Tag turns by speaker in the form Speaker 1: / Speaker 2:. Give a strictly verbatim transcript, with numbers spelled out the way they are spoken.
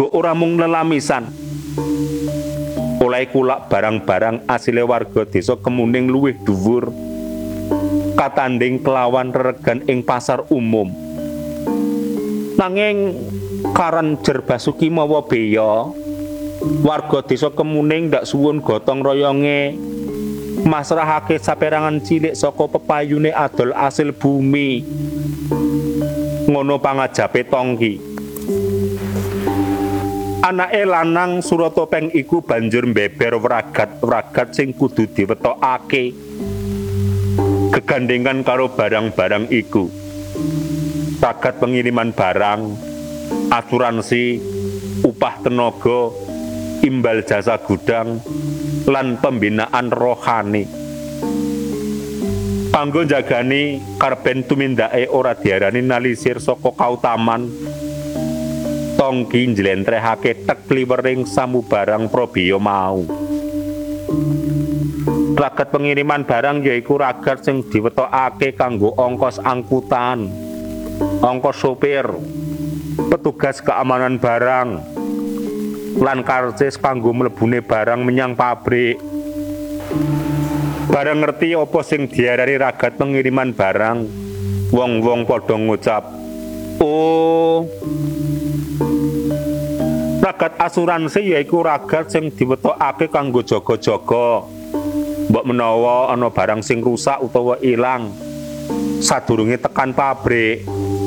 Speaker 1: uga ora mung lelamisan. Oleh kulak barang-barang asile warga desa Kemuning luwih dhuwur katanding kelawan reregan ing pasar umum. Nanging karan jer Basuki mawa beya, warga desa Kemuning ndak suwun gotong royonge masrahake saperangan cilik saka pepayune adol asil bumi. Ngono pangajape Tongki. Anake lanang Suratopeng iku banjur mbeber wragat-wragat sing kudu diwetokake gegandhengan karo barang-barang iku. Ragat pengiriman barang, asuransi, upah tenaga, imbal jasa gudang, lan pembinaan rohani. Kanggo njagani karben tumindake ora diarani nalisir saka kautaman, Tongki njlentrehake tekliwering samubarang probiya mau. Ragat pengiriman barang yaiku ragat sing diwetokake kanggo ongkos angkutan, ongkos sopir, petugas keamanan barang, lan karcis kanggo mlebune barang menyang pabrik. Barang ngerti apa sing diarani ragat pengiriman barang, wong-wong padha ngucap, "Oh, ragat asuransi yaiku ragat sing diwetokake kanggo jaga-jaga. Mbok menawa ana barang sing rusak utawa ilang sadurunge tekan pabrik,